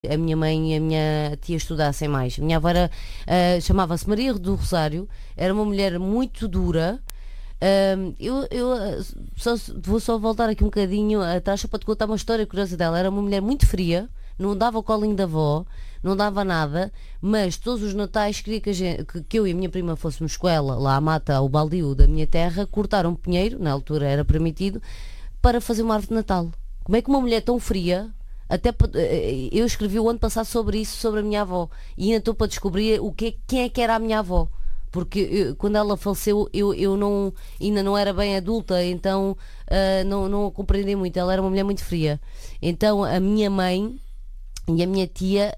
a minha mãe e a minha tia estudassem mais. A minha avó chamava-se Maria do Rosário, era uma mulher muito dura. Vou só voltar aqui um bocadinho atrás só para te contar uma história curiosa dela. Era uma mulher muito fria, não dava o colinho da avó, não dava nada, mas todos os natais queria que eu e a minha prima fôssemos com ela lá à mata, ao baldio da minha terra, cortar um pinheiro, na altura era permitido, para fazer uma árvore de Natal. Como é que uma mulher tão fria, eu escrevi o ano passado sobre isso, sobre a minha avó, e ainda estou para descobrir quem é que era a minha avó. Porque quando ela faleceu ainda não era bem adulta, então não a compreendi muito. Ela era uma mulher muito fria. Então a minha mãe e a minha tia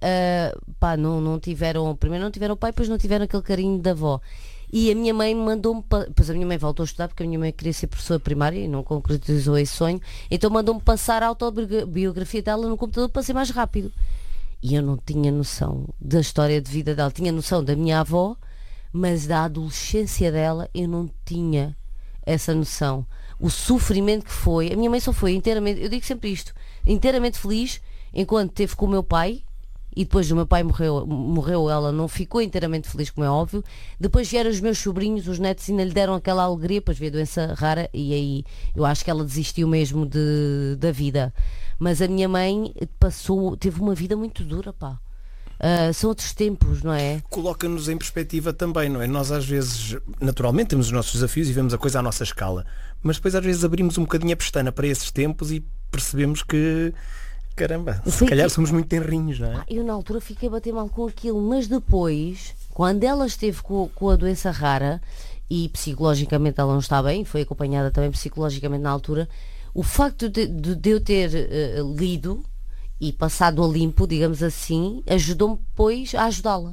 não tiveram, primeiro não tiveram pai, depois não tiveram aquele carinho da avó. E a minha mãe mandou-me, depois a minha mãe voltou a estudar porque a minha mãe queria ser professora primária e não concretizou esse sonho, então mandou-me passar a autobiografia dela no computador para ser mais rápido. E eu não tinha noção da história de vida dela, tinha noção da minha avó, mas da adolescência dela eu não tinha essa noção. O sofrimento que foi, a minha mãe só foi inteiramente, eu digo sempre isto, inteiramente feliz enquanto esteve com o meu pai, e depois o meu pai morreu, ela não ficou inteiramente feliz, como é óbvio. Depois vieram os meus sobrinhos, os netos ainda lhe deram aquela alegria, depois veio a doença rara e aí eu acho que ela desistiu mesmo da vida. Mas a minha mãe teve uma vida muito dura, pá. São outros tempos, não é? Coloca-nos em perspectiva também, não é? Nós às vezes, naturalmente, temos os nossos desafios e vemos a coisa à nossa escala, mas depois às vezes abrimos um bocadinho a pestana para esses tempos e percebemos que, caramba, se calhar somos muito tenrinhos, não é? Eu na altura fiquei a bater mal com aquilo, mas depois, quando ela esteve com a doença rara e psicologicamente ela não está bem, foi acompanhada também psicologicamente na altura, o facto de eu ter lido e passado a limpo, digamos assim, ajudou-me depois a ajudá-la.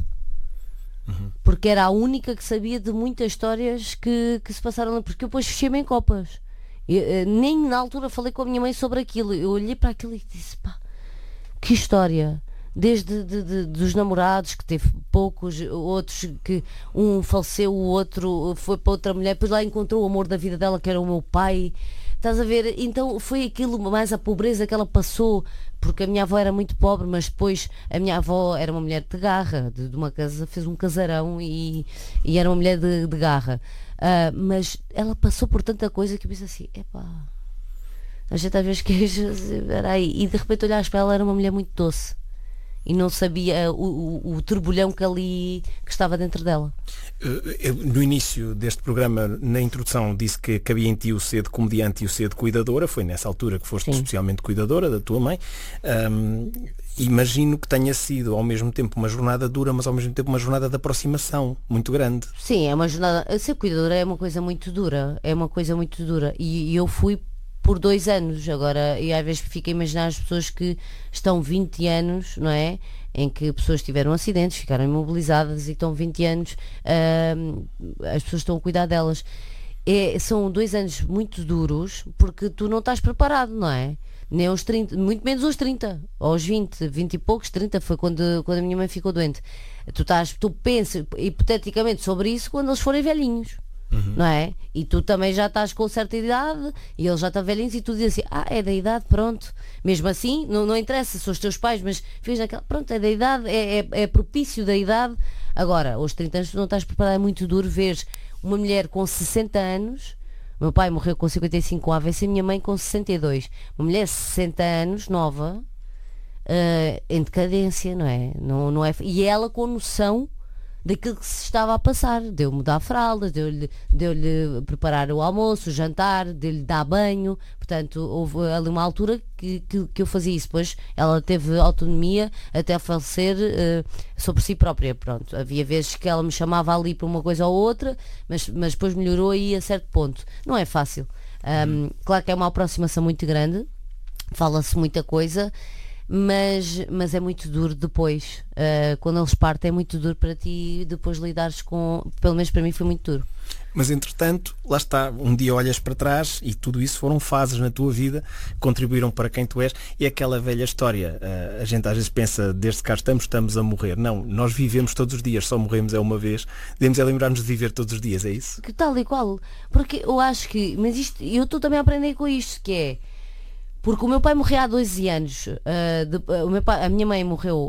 Porque era a única que sabia de muitas histórias que se passaram lá, porque eu depois fechei-me em copas. Nem na altura falei com a minha mãe sobre aquilo. Eu olhei para aquilo e disse, pá, que história. Desde dos namorados, que teve poucos, outros que um faleceu, o outro foi para outra mulher, depois lá encontrou o amor da vida dela, que era o meu pai. Estás a ver? Então foi aquilo, mais a pobreza que ela passou, porque a minha avó era muito pobre, mas depois a minha avó era uma mulher de garra, de uma casa, fez um casarão e era uma mulher de garra. Mas ela passou por tanta coisa que eu pensei assim, epá, a gente às vezes e de repente olhas para ela, era uma mulher muito doce. E não sabia o turbulhão que estava dentro dela. No início deste programa, na introdução, disse que cabia em ti o ser de comediante e o ser de cuidadora. Foi nessa altura que foste especialmente cuidadora da tua mãe. Imagino que tenha sido ao mesmo tempo uma jornada dura, mas ao mesmo tempo uma jornada de aproximação muito grande. Sim, é uma jornada. Ser cuidadora é uma coisa muito dura. É uma coisa muito dura. E eu fui por 2 anos agora, e às vezes fico a imaginar as pessoas que estão 20 anos, não é? Em que pessoas tiveram acidentes, ficaram imobilizadas e estão 20 anos, as pessoas estão a cuidar delas. São 2 anos muito duros, porque tu não estás preparado, não é? Nem aos 30, muito menos aos 30, aos 20 e poucos, 30 foi quando a minha mãe ficou doente. Tu pensas hipoteticamente sobre isso quando eles forem velhinhos. Não é? E tu também já estás com certa idade e eles já estão velhinhos e tu dizes assim, é da idade, pronto. Mesmo assim, não interessa, são os teus pais, mas fiz aquela, pronto, é da idade, é propício da idade. Agora, aos 30 anos tu não estás preparado, é muito duro ver uma mulher com 60 anos, meu pai morreu com 55 com AVC, minha mãe com 62. Uma mulher de 60 anos, nova, em decadência, não é? Não é? E ela com noção daquilo que se estava a passar, deu-me dar fraldas, deu-lhe preparar o almoço, o jantar, deu-lhe dar banho. Portanto, houve ali uma altura que eu fazia isso. Depois ela teve autonomia até falecer sobre si própria. Pronto, havia vezes que ela me chamava ali para uma coisa ou outra, mas depois melhorou aí a certo ponto. Não é fácil. Claro que é uma aproximação muito grande, fala-se muita coisa, mas é muito duro depois. Quando eles partem é muito duro para ti depois lidares com, pelo menos para mim foi muito duro. Mas entretanto, lá está, um dia olhas para trás e tudo isso foram fases na tua vida, contribuíram para quem tu és. E aquela velha história, a gente às vezes pensa, desde cá estamos a morrer. Não, nós vivemos todos os dias, só morremos é uma vez. Devemos lembrar-nos de viver todos os dias, é isso? Que tal e qual? Porque eu acho que, mas isto, eu estou também a aprender com isto, que é, Porque o meu pai morreu há 12 anos. A minha mãe morreu